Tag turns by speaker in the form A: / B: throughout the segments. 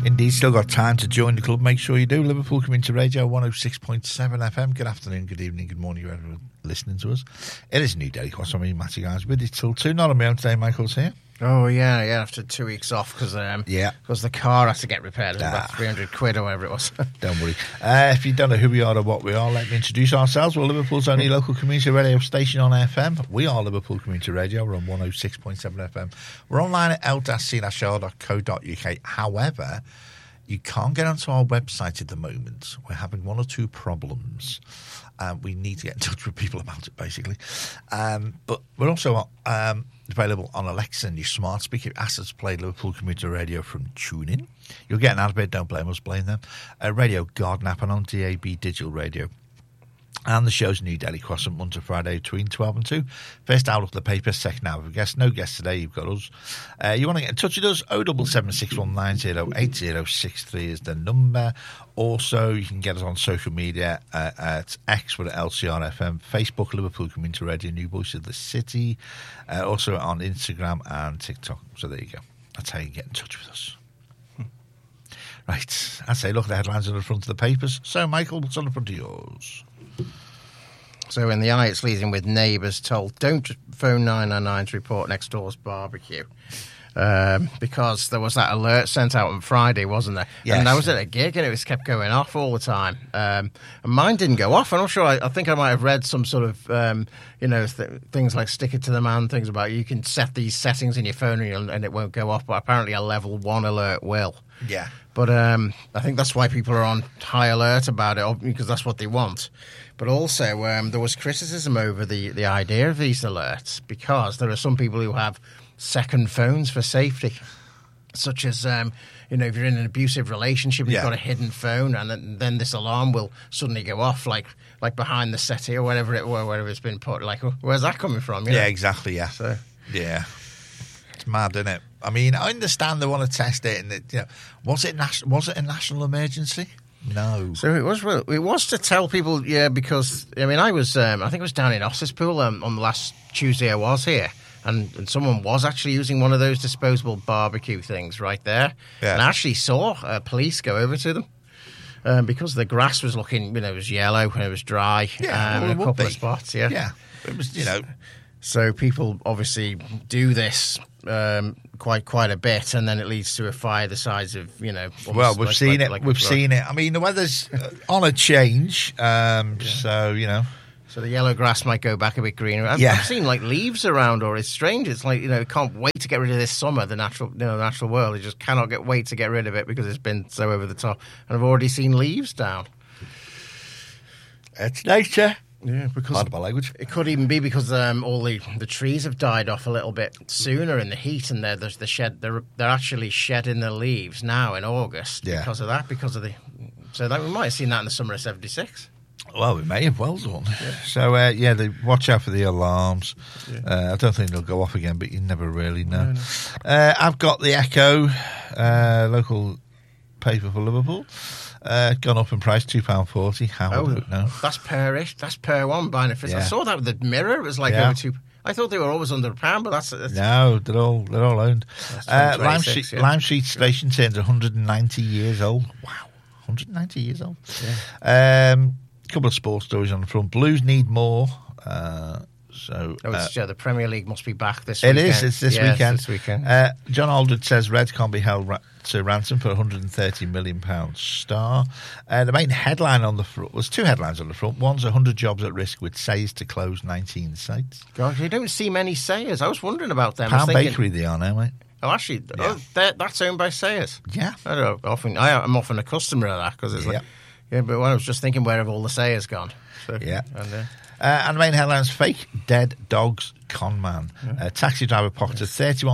A: Indeed, still got time to join the club. Make sure you do. Liverpool Community Radio 106.7 FM. Good afternoon, good evening, good morning, whoever listening to us. It is New Daily Quest. I mean, Matty guys with it till 2. Not on my own today. Michael's here.
B: Oh, yeah, after 2 weeks off because the car had to get repaired. It was about 300 quid or whatever it was.
A: Don't worry. If you don't know who we are or what we are, let me introduce ourselves. We're Liverpool's only local community radio station on FM. We are Liverpool Community Radio. We're on 106.7 FM. We're online at l-c-r.co.uk. However, you can't get onto our website at the moment. We're having one or two problems. We need to get in touch with people about it, basically. But we're also available on Alexa and your smart speaker. Ask us to play Liverpool Community Radio from TuneIn. You'll get an ad bit. Don't blame us, blame them. Radio Garden app and on DAB Digital Radio. And the show's New Daily Cross Monday to Friday between 12 and 2. First hour of the paper, second hour of guests. No guests today, you've got us. You want to get in touch with us? 07761908063 is the number. Also, you can get us on social media at X with LCRFM, Facebook, Liverpool Community Radio, New Voice of the City. Also on Instagram and TikTok. So there you go. That's how you get in touch with us. Right. I say, look at the headlines on the front of the papers. So, Michael, what's on the front of yours?
B: So in the eye, it's leading with neighbours told, don't phone 999 to report next door's barbecue. Because there was that alert sent out on Friday, wasn't there?
A: Yes.
B: And I was at a gig and it was kept going off all the time. And mine didn't go off. I'm not sure. I think I might have read some sort of, things like stick it to the man, things about you can set these settings in your phone and it won't go off. But apparently a level 1 alert will.
A: Yeah.
B: But I think that's why people are on high alert about it, because that's what they want. But also, there was criticism over the idea of these alerts, because there are some people who have second phones for safety, such as, if you're in an abusive relationship and you've got a hidden phone, and then this alarm will suddenly go off, like behind the settee or wherever it's been put. Like, where's that coming from? You know?
A: Yeah, exactly, yeah. So. Yeah. It's mad, isn't it? I mean, I understand they want to test it, and was it a national emergency? No.
B: So it was to tell people, because I mean, I think it was down in Ossuspool on the last Tuesday I was here, and someone was actually using one of those disposable barbecue things right there, and I actually saw police go over to them. Because the grass was looking, it was yellow and it was dry, in a couple of spots,
A: Yeah, it was,
B: So people obviously do this quite a bit, and then it leads to a fire the size of,
A: Well, we've seen it. We've seen it. I mean, the weather's on a change, so,
B: So the yellow grass might go back a bit greener. I've seen like leaves around, or it's strange. It's like, can't wait to get rid of this summer, the natural world. It just cannot wait to get rid of it because it's been so over the top. And I've already seen leaves down.
A: It's nature.
B: Yeah, because
A: pardon my language.
B: It could even be because all the trees have died off a little bit sooner in the heat, and they're actually shedding the leaves now in August because of that. So that we might have seen that in the summer of '76.
A: Well, we may have well done. Yeah. So they watch out for the alarms. Yeah. I don't think they'll go off again, but you never really know. No. I've got the Echo, local paper for Liverpool. Gone up in price, £2.40. How? I don't know.
B: That's per-ish. That's per one buying it. I saw that with the Mirror. It was like over £2. I thought they were always under £1, but that's
A: no. They're all owned. Lime Street Station turns 190 years old. Wow, 190 years old. Yeah. Couple of sports stories on the front. Blues need more.
B: The Premier League must be back this weekend.
A: It is. It's this weekend.
B: It's this weekend.
A: John Aldred says Reds can't be held to ransom for £130 million star. The main headline on the front was two headlines on the front. One's 100 jobs at risk with Sayers to close 19 sites.
B: God, you don't see many Sayers. I was wondering about them.
A: Pound Bakery they are now, mate.
B: Oh, actually, that's owned by Sayers.
A: Yeah.
B: I'm often a customer of that because it's like... Yeah, but I was just thinking, where have all the Sayers gone? So,
A: yeah. And the main headlines, fake dead dogs con man. Taxi driver pocketed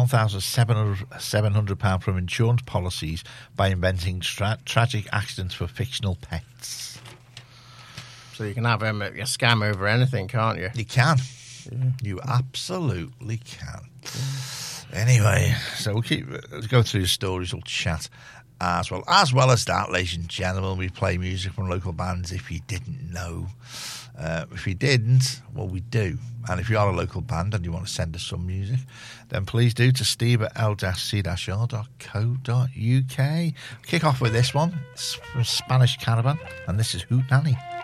A: £31,700 from insurance policies by inventing tragic accidents for fictional pets.
B: So you can have a scam over anything, can't you?
A: You can. Yeah. You absolutely can. Yeah. Anyway, so let's go through the stories, we'll chat. As well as that, ladies and gentlemen, we play music from local bands if you didn't know. If you didn't, well, we do. And if you are a local band and you want to send us some music, then please do to steve@l-c-r.co.uk. Kick off with this one. It's from Spanish Caravan, and this is Hoot Nanny.